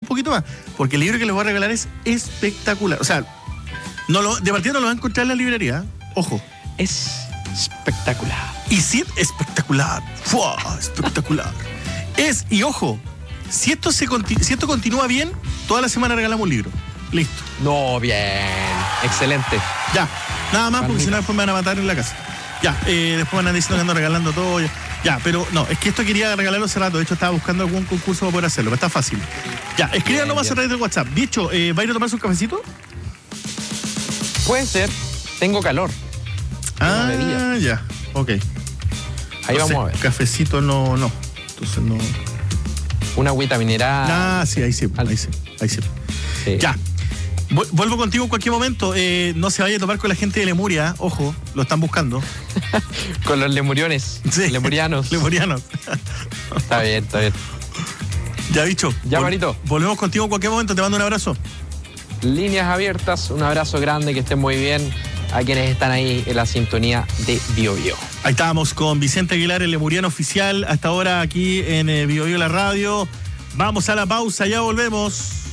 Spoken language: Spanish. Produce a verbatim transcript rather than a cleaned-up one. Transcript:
poquito más, porque el libro que les voy a regalar es espectacular. O sea, no lo, de partida no lo van a encontrar en la librería, ojo. Es espectacular. Y sí, espectacular. ¡Fua! Espectacular. Es, y ojo, si esto, se, si esto continúa bien, toda la semana regalamos un libro. Listo. No, bien. Excelente. Ya, nada más, porque Palmita. si no después me van a matar en la casa. Ya, eh, después me van a diciendo que ando regalando todo. Ya. ya, pero no, es que esto quería regalarlo hace rato. De hecho, estaba buscando algún concurso para poder hacerlo, pero está fácil. Ya, escríbanlo más a través del WhatsApp. Dicho, eh, ¿va a ir a tomarse un cafecito? Puede ser. Tengo calor. Ah, bebida. ya, ok. Ahí Entonces, vamos a ver. Cafecito no, no. Entonces no. Una agüita mineral. Ah, sí, ahí sí, ahí sí, ahí sí. Sí. Ya. Vu- Vuelvo contigo en cualquier momento. Eh, no se vaya a topar con la gente de Lemuria. Ojo, lo están buscando. Con los lemuriones. Sí. Lemurianos. Lemurianos. Está bien, está bien. Ya, bicho. Ya, Vol- Marito. Volvemos contigo en cualquier momento. Te mando un abrazo. Líneas abiertas. Un abrazo grande, que estén muy bien. A quienes están ahí en la sintonía de Bio Bio. Ahí estábamos con Vicente Aguilar, el lemuriano oficial. Hasta ahora aquí en eh, Bio Bio la radio. Vamos a la pausa, ya volvemos.